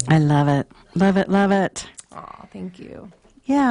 I love it. Love it, love it. Oh, thank you. Yeah,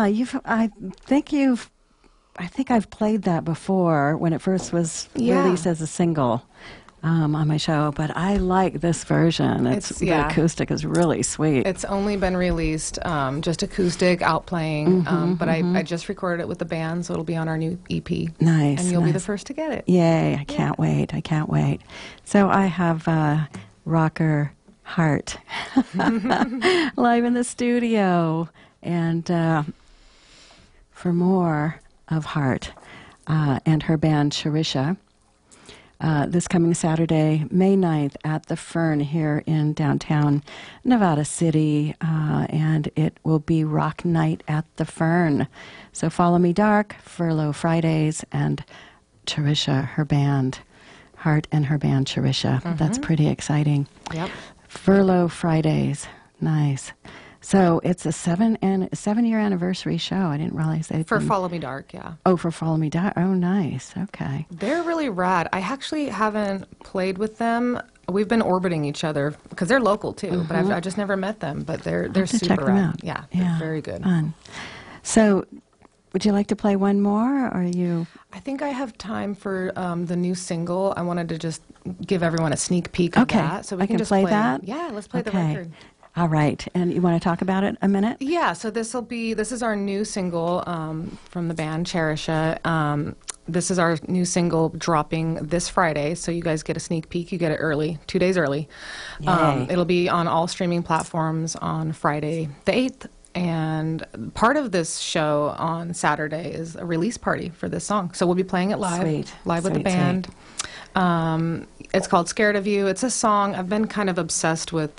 I think I've played that before when it first was released as a single on my show, but I like this version. The acoustic is really sweet. It's only been released just acoustic, outplaying, but I just recorded it with the band, so it'll be on our new EP. Nice. And you'll be the first to get it. Yay, I can't wait. I can't wait. So I have rocker Heart live in the studio. And for more of Heart and her band Sharisha, this coming Saturday, May 9th, at the Fern here in downtown Nevada City, and it will be Rock Night at the Fern. So Follow Me Dark, Furlough Fridays, and Sharisha, her band, Heart and her band Sharisha. That's pretty exciting. Yep. Furlough Fridays, nice. So it's a 7-year anniversary show. I didn't realize they for Follow Me Dark, yeah. Oh, for Follow Me Dark. Oh, nice. Okay. They're really rad. I actually haven't played with them. We've been orbiting each other because they're local too, but I just never met them. But they're super check them rad. out. Yeah, they're very good. Fun. So, would you like to play one more, or are you? I think I have time for the new single. I wanted to just give everyone a sneak peek of that, so we can just play that. Yeah, let's play the record. All right, and you want to talk about it a minute? Yeah, so this is our new single from the band Cherisha. This is our new single dropping this Friday, so you guys get a sneak peek. You get it early, 2 days early. It'll be on all streaming platforms on Friday the 8th. And part of this show on Saturday is a release party for this song. So we'll be playing it live with the band. It's called Scared of You. It's a song, I've been kind of obsessed with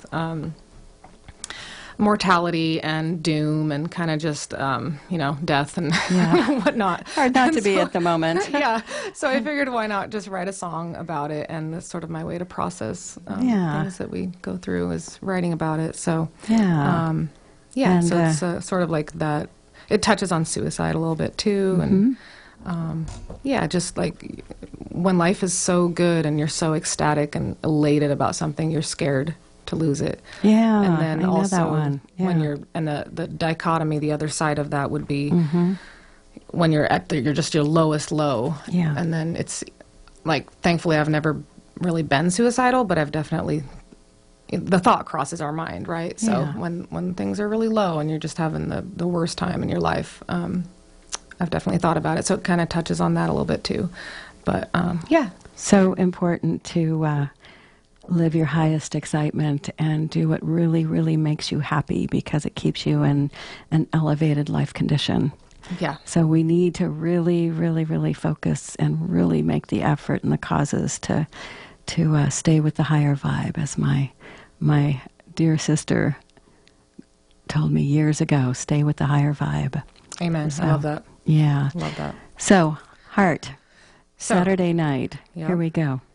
mortality and doom and kind of just, death and whatnot. Hard not to be at the moment. Yeah. So I figured why not just write a song about it, and that's sort of my way to process things that we go through is writing about it. So, and, so it's sort of like that. It touches on suicide a little bit too, and just like when life is so good and you're so ecstatic and elated about something, you're scared to lose it. Yeah, and then I know also that one. Yeah. when you're and the dichotomy, the other side of that would be when you're at you're just your lowest low. Yeah, and then it's like thankfully I've never really been suicidal, but I've definitely. The thought crosses our mind, right? So when things are really low and you're just having the worst time in your life, I've definitely thought about it. So it kind of touches on that a little bit too. But so important to live your highest excitement and do what really, really makes you happy because it keeps you in an elevated life condition. Yeah. So we need to really, really, really focus and really make the effort and the causes to stay with the higher vibe, as my dear sister told me years ago, stay with the higher vibe. Amen. So, I love that. Yeah. Love that. So, Heart, Saturday night. Here we go.